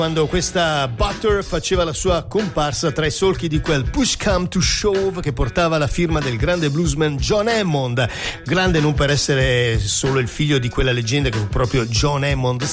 quando questa Butter faceva la sua comparsa tra i solchi di quel Push Come to Shove che portava la firma del grande bluesman John Hammond, grande non per essere solo il figlio di quella leggenda che fu proprio John Hammond